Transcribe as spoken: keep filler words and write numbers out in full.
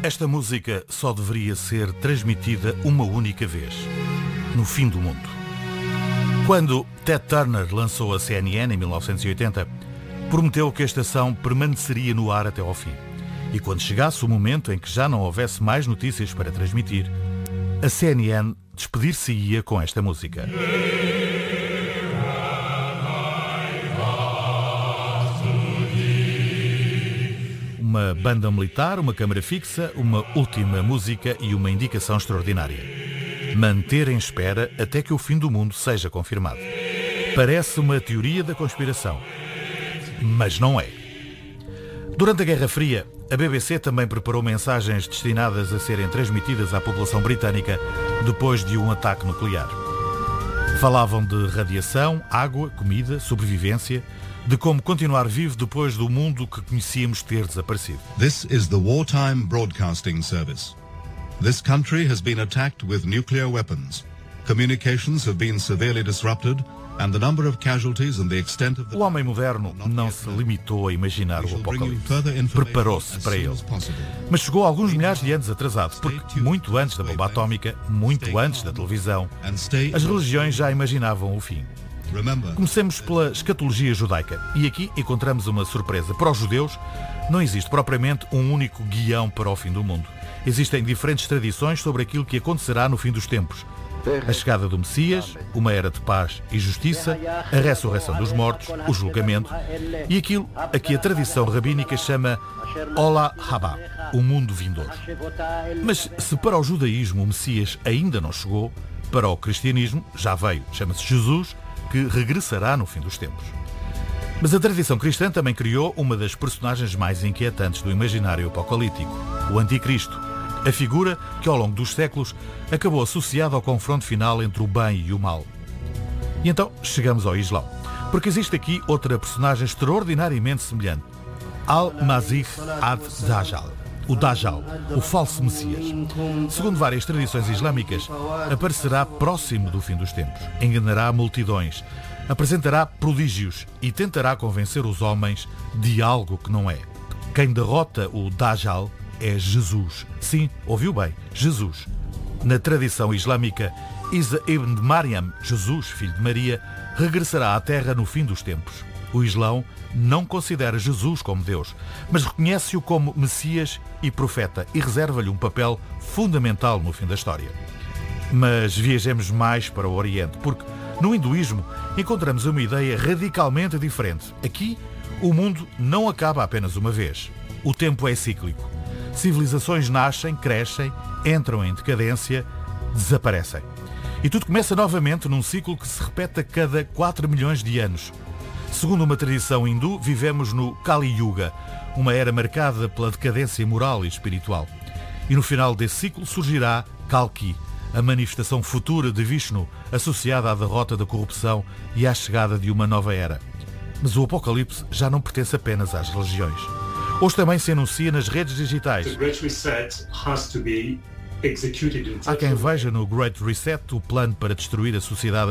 Esta música só deveria ser transmitida uma única vez, no fim do mundo. Quando Ted Turner lançou a C N N em mil novecentos e oitenta, prometeu que a estação permaneceria no ar até ao fim. E quando chegasse o momento em que já não houvesse mais notícias para transmitir, a C N N despedir-se-ia com esta música. Uma banda militar, uma câmara fixa, uma última música e uma indicação extraordinária. Manter em espera até que o fim do mundo seja confirmado. Parece uma teoria da conspiração, mas não é. Durante a Guerra Fria, a B B C também preparou mensagens destinadas a serem transmitidas à população britânica depois de um ataque nuclear. Falavam de radiação, água, comida, sobrevivência, de como continuar vivo depois do mundo que conhecíamos ter desaparecido. This is the Wartime Broadcasting Service. This country has been attacked with nuclear weapons. Communications have been severely disrupted and the number of casualties and the extent of the... O homem moderno não se limitou a imaginar o apocalipse. Preparou-se para ele. Mas chegou alguns milhares de anos atrasado, porque muito antes da bomba atómica, muito antes da televisão, as religiões já imaginavam o fim. Comecemos pela escatologia judaica. E aqui encontramos uma surpresa. Para os judeus, não existe propriamente um único guião para o fim do mundo. Existem diferentes tradições sobre aquilo que acontecerá no fim dos tempos. A chegada do Messias, uma era de paz e justiça, a ressurreição dos mortos, o julgamento e aquilo a que a tradição rabínica chama Ola Haba, o mundo vindouro. Mas se para o judaísmo o Messias ainda não chegou, para o cristianismo já veio, chama-se Jesus, que regressará no fim dos tempos. Mas a tradição cristã também criou uma das personagens mais inquietantes do imaginário apocalíptico, o Anticristo, a figura que ao longo dos séculos acabou associada ao confronto final entre o bem e o mal. E então chegamos ao Islão, porque existe aqui outra personagem extraordinariamente semelhante, Al-Masih ad-Dajjal, o Dajjal, o falso Messias. Segundo várias tradições islâmicas, aparecerá próximo do fim dos tempos, enganará multidões, apresentará prodígios e tentará convencer os homens de algo que não é. Quem derrota o Dajjal é Jesus. Sim, ouviu bem, Jesus. Na tradição islâmica, Isa ibn Maryam, Jesus, filho de Maria, regressará à Terra no fim dos tempos. O Islão não considera Jesus como Deus, mas reconhece-o como Messias e profeta e reserva-lhe um papel fundamental no fim da história. Mas viajemos mais para o Oriente, porque no hinduísmo encontramos uma ideia radicalmente diferente. Aqui, o mundo não acaba apenas uma vez. O tempo é cíclico. Civilizações nascem, crescem, entram em decadência, desaparecem. E tudo começa novamente num ciclo que se repete a cada quatro milhões de anos. Segundo uma tradição hindu, vivemos no Kali Yuga, uma era marcada pela decadência moral e espiritual. E no final desse ciclo surgirá Kalki, a manifestação futura de Vishnu, associada à derrota da corrupção e à chegada de uma nova era. Mas o Apocalipse já não pertence apenas às religiões. Hoje também se anuncia nas redes digitais. Há quem veja no Great Reset o plano para destruir a sociedade